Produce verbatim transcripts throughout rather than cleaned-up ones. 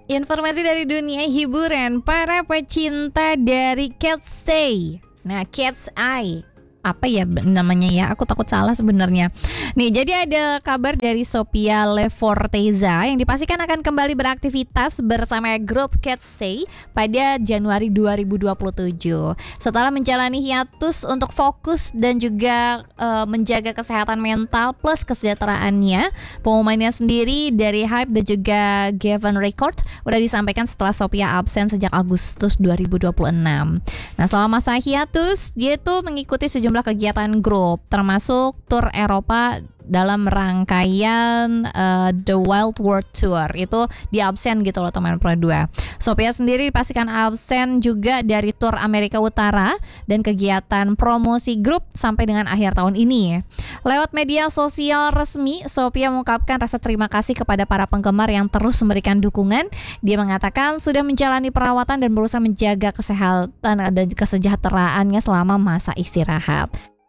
Informasi dari dunia hiburan, para pecinta dari Cat's Eye. Nah, Cat's Eye apa ya namanya ya? Aku takut salah sebenarnya. Nih, jadi ada kabar dari Sophia Leforteza yang dipastikan akan kembali beraktivitas bersama grup Cat's Eye pada Januari dua ribu dua puluh tujuh. Setelah menjalani hiatus untuk fokus dan juga uh, menjaga kesehatan mental plus kesejahteraannya, pengumumannya sendiri dari Hype dan juga Gavin Record udah disampaikan setelah Sophia absen sejak Agustus dua ribu dua puluh enam. Nah, selama masa hiatus, dia tuh mengikuti sejumlah kegiatan grup termasuk tur Eropa dalam rangkaian uh, The Wild World Tour. Itu di absen gitu loh teman Pro dua. Sophia sendiri dipastikan absen juga dari tur Amerika Utara dan kegiatan promosi grup sampai dengan akhir tahun ini. Lewat media sosial resmi, Sophia mengungkapkan rasa terima kasih kepada para penggemar yang terus memberikan dukungan. Dia mengatakan sudah menjalani perawatan dan berusaha menjaga kesehatan dan kesejahteraannya selama masa istirahat.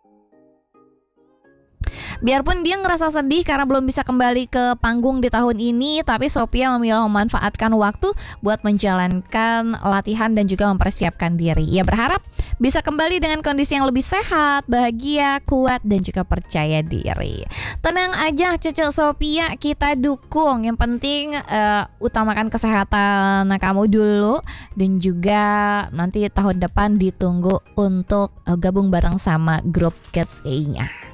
Biarpun dia ngerasa sedih karena belum bisa kembali ke panggung di tahun ini, tapi Sophia memilih memanfaatkan waktu buat menjalankan latihan dan juga mempersiapkan diri. Ia berharap bisa kembali dengan kondisi yang lebih sehat, bahagia, kuat, dan juga percaya diri. Tenang aja Cecil Sophia, kita dukung. Yang penting uh, utamakan kesehatan kamu dulu, dan juga nanti tahun depan ditunggu untuk uh, gabung bareng sama grup Cat's Eye-nya.